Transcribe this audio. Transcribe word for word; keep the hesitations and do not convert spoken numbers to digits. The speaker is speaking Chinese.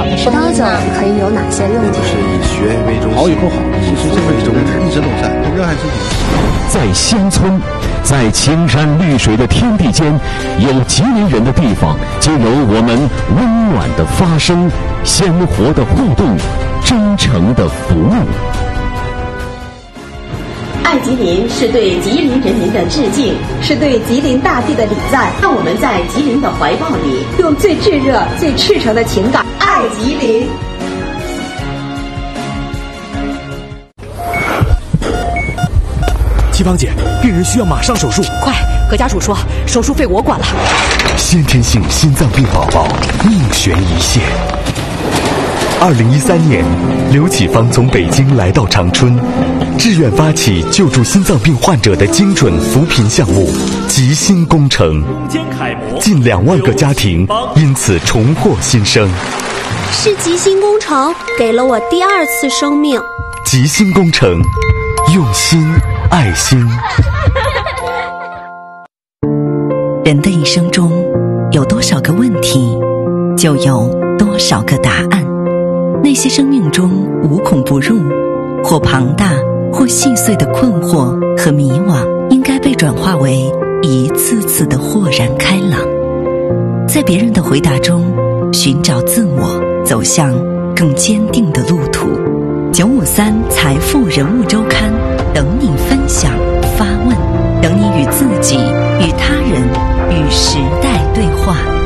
好的声音呢？ 可以有哪些用途？ 就是学为中心， 好以后好，其实这是一种一直都在热爱生活。 在乡村，在青山绿水的天地间，有吉林人的地方，就有我们温暖的发声、鲜活的互动、真诚的服务。 爱吉林是对吉林人民的致敬， 是对吉林大地的礼赞。 让我们在吉林的怀抱里， 用最炙热、最赤诚的情感爱吉林。 七芳姐，病人需要马上手术， 快！何家属说手术费我管了。 先天性心脏病宝宝命悬一线。二零一三年，刘启芳从北京来到长春，志愿发起救助心脏病患者的精准扶贫项目“吉心工程”，近两万个家庭因此重获新生。 是吉心工程给了我第二次生命。 吉心工程，用心爱心。 人的一生中，有多少个问题，就有多少个答案。那些生命中无孔不入，或庞大或细碎的困惑和迷惘，应该被转化为一次次的豁然开朗。在别人的回答中寻找自我，走向更坚定的路途。九五三财富人物周刊，等你分享发问，等你与自己、与他人、与时代对话。